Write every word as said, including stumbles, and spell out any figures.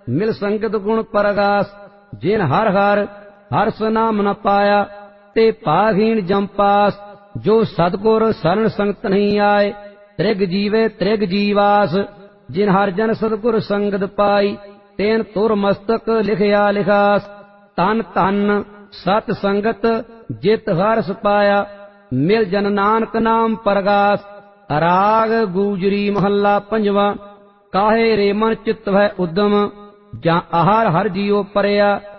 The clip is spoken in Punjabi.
ਮਿਲ ਸੰਗਤ ਗੁਣ ਪਰਗਾਸ। ਜਿਨ ਹਰ ਹਰ ਹਰਸ ਨਾਮ ਨ ਪਾਇਆ, ਤੇ ਭਾਗਹੀਣ ਜੰਪਾਸ। ਜੋ ਸਤਿਗੁਰ ਸਰਣ ਸੰਗਤ ਨਹੀਂ ਆਏ, ਤ੍ਰਿਗ ਜੀਵੇ ਤ੍ਰਿਗ ਜੀਵਾਸ। ਜਿਨ ਹਰ ਜਨ ਸਤਿਗੁਰ ਸੰਗਤ ਪਾਈ, ਤੈਨ ਤੁਰ ਮਸਤਕ ਲਿਖਿਆ ਲਿਖਾਸ। ਤਨ ਧਨ ਸਤ ਸੰਗਤ ਜਿਤ ਹਰਸ ਪਾਇਆ, ਮਿਲ ਜਨ ਨਾਨਕ ਨਾਮ ਪਰਗਾਸ। ਰਾਗ ਗੂਜਰੀ ਮਹੱਲਾ ਪੰਜਵਾਂ। ਕਾਹੇ ਰੇ ਮਨ ਚਿਤ ਵੈ ਉਦਮ, ਜਾਂ ਆਹਾਰ ਹਰ ਜੀਉ ਪਰਿਆ।